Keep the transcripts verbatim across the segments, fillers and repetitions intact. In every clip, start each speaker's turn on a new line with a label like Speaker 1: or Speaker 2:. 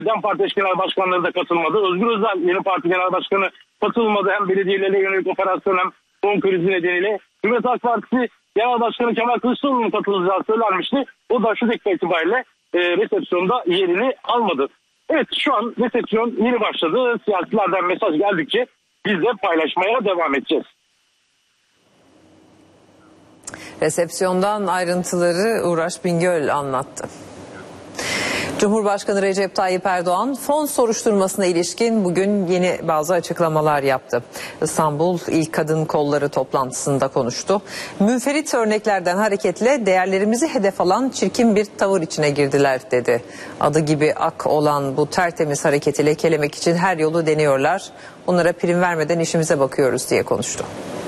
Speaker 1: DEM Parti eş genel başkanları da katılmadı. Özgür Özel yeni parti genel başkanı katılmadı. Hem belediyelere yönelik operasyon hem fon krizi nedeniyle. Cumhuriyet Halk Partisi Genel Başkanı Kemal Kılıçdaroğlu'nun katılacağı söylenmişti. O da şu dakika itibariyle e, resepsiyonda yerini almadı. Evet, şu an resepsiyon yeni başladı. Siyasilerden mesaj geldikçe biz de paylaşmaya devam edeceğiz.
Speaker 2: Resepsiyondan ayrıntıları Uğraş Bingöl anlattı. Cumhurbaşkanı Recep Tayyip Erdoğan fon soruşturmasına ilişkin bugün yeni bazı açıklamalar yaptı. İstanbul İl Kadın Kolları toplantısında konuştu. Münferit örneklerden hareketle değerlerimizi hedef alan çirkin bir tavır içine girdiler dedi. Adı gibi ak olan bu tertemiz hareketi lekelemek için her yolu deniyorlar. Onlara prim vermeden işimize bakıyoruz diye konuştu.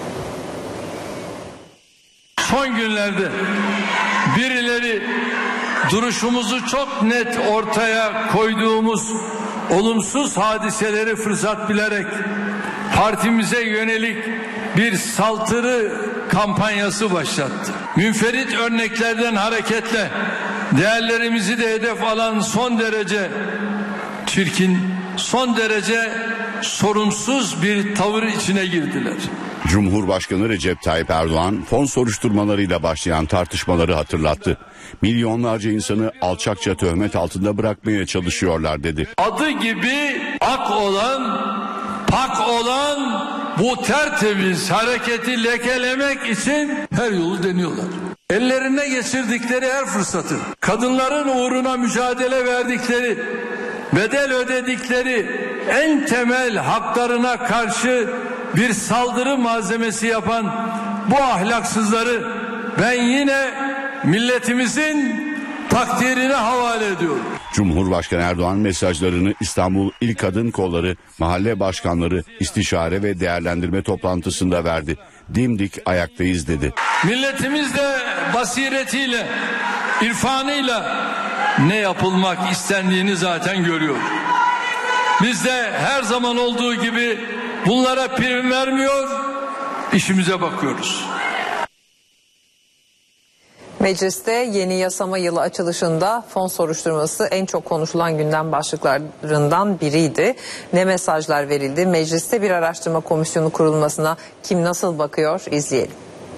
Speaker 3: Son günlerde birileri duruşumuzu çok net ortaya koyduğumuz olumsuz hadiseleri fırsat bilerek partimize yönelik bir saldırı kampanyası başlattı. Münferit örneklerden hareketle değerlerimizi de hedef alan son derece çirkin, son derece sorumsuz bir tavır içine girdiler.
Speaker 4: Cumhurbaşkanı Recep Tayyip Erdoğan fon soruşturmalarıyla başlayan tartışmaları hatırlattı. Milyonlarca insanı alçakça töhmet altında bırakmaya çalışıyorlar dedi.
Speaker 3: Adı gibi ak olan, pak olan bu tertemiz hareketi lekelemek için her yolu deniyorlar. Ellerine geçirdikleri her fırsatı, kadınların uğruna mücadele verdikleri, bedel ödedikleri en temel haklarına karşı bir saldırı malzemesi yapan bu ahlaksızları ben yine milletimizin takdirine havale ediyorum.
Speaker 4: Cumhurbaşkanı Erdoğan mesajlarını İstanbul İl Kadın Kolları Mahalle Başkanları İstişare ve Değerlendirme toplantısında verdi. Dimdik ayaktayız dedi.
Speaker 3: Milletimiz de basiretiyle, irfanıyla ne yapılmak istendiğini zaten görüyor. Biz de her zaman olduğu gibi bunlara prim vermiyor, işimize bakıyoruz.
Speaker 2: Mecliste yeni yasama yılı açılışında fon soruşturması en çok konuşulan gündem başlıklarından biriydi. Ne mesajlar verildi? Mecliste bir araştırma komisyonu kurulmasına kim nasıl bakıyor? İzleyelim.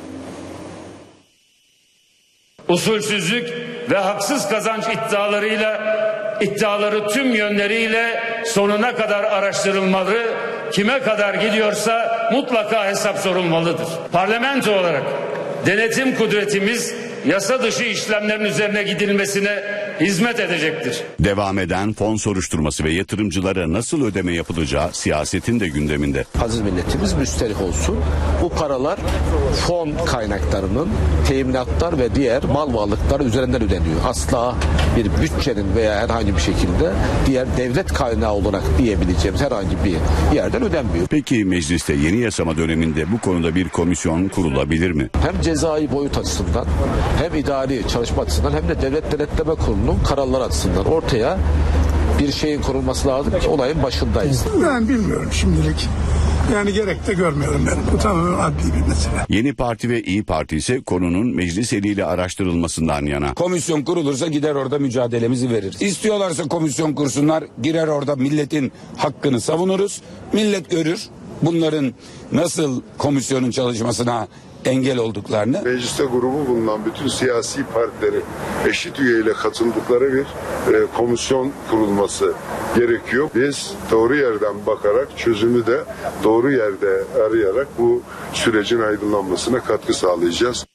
Speaker 5: Usulsüzlük ve haksız kazanç iddialarıyla iddiaları tüm yönleriyle sonuna kadar araştırılmalı. Kime kadar gidiyorsa mutlaka hesap sorulmalıdır. Parlamento olarak denetim kudretimiz yasa dışı işlemlerin üzerine gidilmesine hizmet edecektir.
Speaker 4: Devam eden fon soruşturması ve yatırımcılara nasıl ödeme yapılacağı siyasetin de gündeminde.
Speaker 6: Aziz milletimiz müsterih olsun. Bu paralar fon kaynaklarının teminatlar ve diğer mal varlıklar üzerinden ödeniyor. Asla bir bütçenin veya herhangi bir şekilde diğer devlet kaynağı olarak diyebileceğimiz herhangi bir yerden ödenmiyor.
Speaker 4: Peki mecliste yeni yasama döneminde bu konuda bir komisyon kurulabilir mi?
Speaker 6: Hem cezai boyut açısından hem idari çalışma açısından hem de devlet denetleme kurulunun kararları açısından ortaya bir şeyin kurulması lazım ki olayın başındayız.
Speaker 7: Ben bilmiyorum şimdilik. Yani gerek de görmüyorum ben. Bu tamamen adli bir mesele.
Speaker 4: Yeni Parti ve İyi Parti ise konunun meclis eliyle araştırılmasından yana.
Speaker 8: Komisyon kurulursa gider orada mücadelemizi veririz. İstiyorlarsa komisyon kursunlar, girer orada milletin hakkını savunuruz. Millet görür bunların nasıl komisyonun çalışmasına engel olduklarını.
Speaker 9: Mecliste grubu bulunan bütün siyasi partileri eşit üyeyle katıldıkları bir e, komisyon kurulması gerekiyor. Biz doğru yerden bakarak çözümü de doğru yerde arayarak bu sürecin aydınlanmasına katkı sağlayacağız.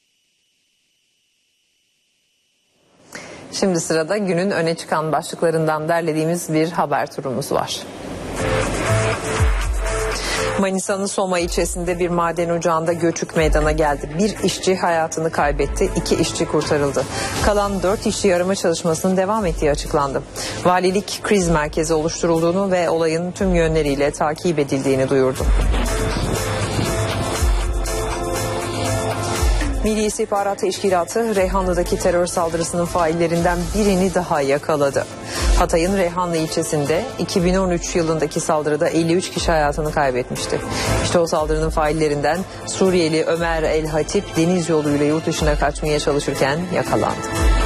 Speaker 2: Şimdi sırada günün öne çıkan başlıklarından derlediğimiz bir haber turumuz var. Manisa'nın Soma ilçesinde bir maden ocağında göçük meydana geldi. Bir işçi hayatını kaybetti, iki işçi kurtarıldı. Kalan dört işçi arama çalışmasının devam ettiği açıklandı. Valilik kriz merkezi oluşturulduğunu ve olayın tüm yönleriyle takip edildiğini duyurdu. Milli İstihbarat Teşkilatı Reyhanlı'daki terör saldırısının faillerinden birini daha yakaladı. Hatay'ın Reyhanlı ilçesinde iki bin on üç yılındaki saldırıda elli üç kişi hayatını kaybetmişti. İşte o saldırının faillerinden Suriyeli Ömer El Hatip deniz yoluyla yurt dışına kaçmaya çalışırken yakalandı.